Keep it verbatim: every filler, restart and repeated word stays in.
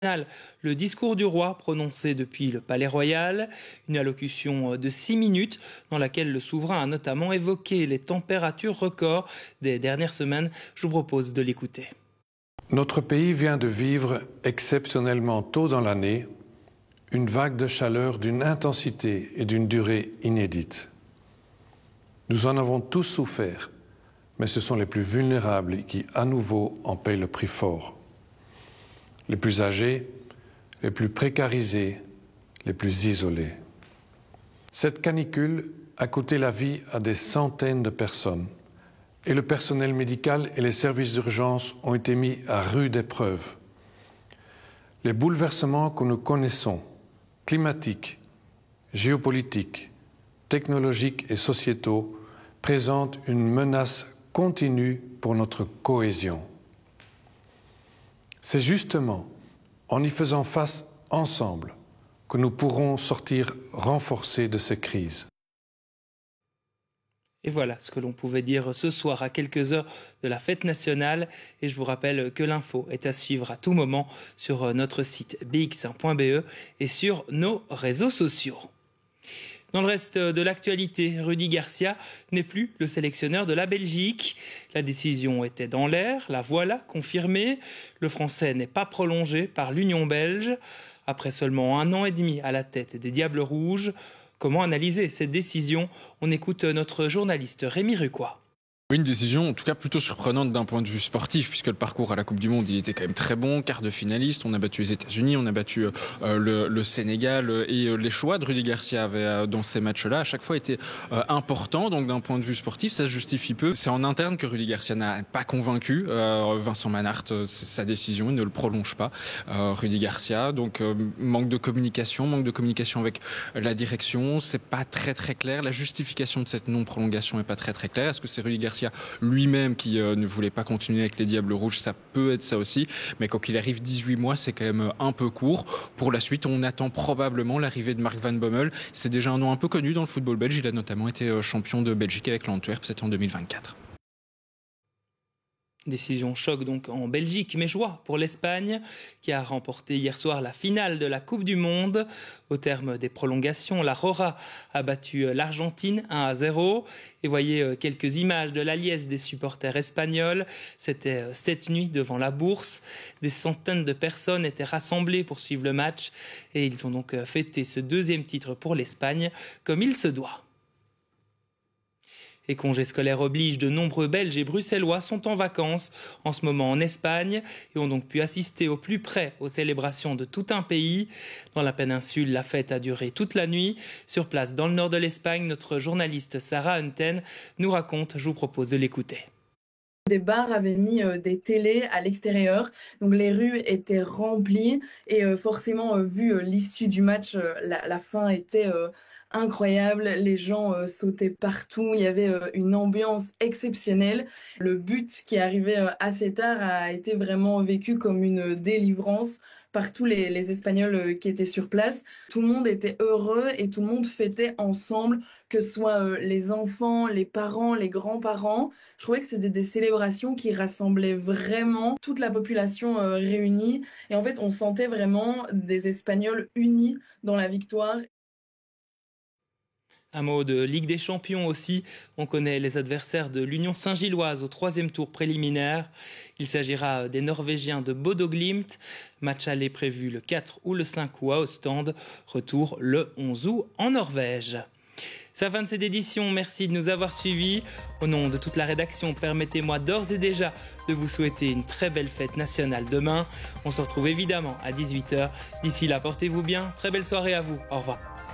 Le discours du roi prononcé depuis le Palais Royal, une allocution de six minutes dans laquelle le souverain a notamment évoqué les températures records des dernières semaines. Je vous propose de l'écouter. Notre pays vient de vivre exceptionnellement tôt dans l'année une vague de chaleur d'une intensité et d'une durée inédites. Nous en avons tous souffert, mais ce sont les plus vulnérables qui, à nouveau, en payent le prix fort. Les plus âgés, les plus précarisés, les plus isolés. Cette canicule a coûté la vie à des centaines de personnes et le personnel médical et les services d'urgence ont été mis à rude épreuve. Les bouleversements que nous connaissons, climatiques, géopolitiques, technologiques et sociétaux, présentent une menace continue pour notre cohésion. C'est justement en y faisant face ensemble que nous pourrons sortir renforcés de ces crises. Et voilà ce que l'on pouvait dire ce soir à quelques heures de la fête nationale. Et je vous rappelle que l'info est à suivre à tout moment sur notre site b x un point b e et sur nos réseaux sociaux. Dans le reste de l'actualité, Rudi Garcia n'est plus le sélectionneur de la Belgique. La décision était dans l'air, la voilà confirmée. Le Français n'est pas prolongé par l'Union belge. Après seulement un an et demi à la tête des Diables Rouges, comment analyser cette décision? On écoute notre journaliste Rémi Rucois. Une décision, en tout cas, plutôt surprenante d'un point de vue sportif, puisque le parcours à la Coupe du Monde, il était quand même très bon, quart de finaliste, on a battu les États-Unis, on a battu euh, le, le Sénégal, et euh, les choix de Rudi Garcia avaient, euh, dans ces matchs-là, à chaque fois été euh, importants, donc d'un point de vue sportif, ça se justifie peu. C'est en interne que Rudi Garcia n'a pas convaincu euh, Vincent Manhart, euh, c'est sa décision, il ne le prolonge pas, euh, Rudi Garcia, donc euh, manque de communication, manque de communication avec la direction, c'est pas très très clair, la justification de cette non-prolongation est pas très très claire. Est-ce que c'est Rudi Garcia lui-même qui euh, ne voulait pas continuer avec les Diables Rouges? Ça peut être ça aussi, mais quand il arrive dix-huit mois, c'est quand même un peu court. Pour la suite, on attend probablement l'arrivée de Mark Van Bommel. C'est déjà un nom un peu connu dans le football belge, il a notamment été champion de Belgique avec l'Antwerp, c'était en deux mille vingt-quatre. Décision choc donc en Belgique, mais joie pour l'Espagne qui a remporté hier soir la finale de la Coupe du Monde. Au terme des prolongations, la Roja a battu l'Argentine un à zéro. Et voyez quelques images de la liesse des supporters espagnols. C'était cette nuit devant la Bourse. Des centaines de personnes étaient rassemblées pour suivre le match. Et ils ont donc fêté ce deuxième titre pour l'Espagne comme il se doit. Et congés scolaires oblige, de nombreux Belges et Bruxellois sont en vacances en ce moment en Espagne et ont donc pu assister au plus près aux célébrations de tout un pays. Dans la péninsule, la fête a duré toute la nuit. Sur place, dans le nord de l'Espagne, notre journaliste Sarah Hunten nous raconte, je vous propose de l'écouter. Des bars avaient mis euh, des télés à l'extérieur, donc les rues étaient remplies et euh, forcément, euh, vu euh, l'issue du match, euh, la, la fin était euh, incroyable, les gens euh, sautaient partout, il y avait euh, une ambiance exceptionnelle. Le but qui arrivait euh, assez tard a été vraiment vécu comme une délivrance par tous les, les Espagnols qui étaient sur place. Tout le monde était heureux et tout le monde fêtait ensemble, que ce soit euh, les enfants, les parents, les grands-parents. Je trouvais que c'était des célébrations qui rassemblaient vraiment toute la population euh, réunie. Et en fait, on sentait vraiment des Espagnols unis dans la victoire. Un mot de Ligue des Champions aussi. On connaît les adversaires de l'Union Saint-Gilloise au troisième tour préliminaire. Il s'agira des Norvégiens de Bodo Glimt. Match aller prévu le quatre ou le cinq août à Ostende. Retour le onze août en Norvège. C'est la fin de cette édition. Merci de nous avoir suivis. Au nom de toute la rédaction, permettez-moi d'ores et déjà de vous souhaiter une très belle fête nationale demain. On se retrouve évidemment à dix-huit heures. D'ici là, portez-vous bien. Très belle soirée à vous. Au revoir.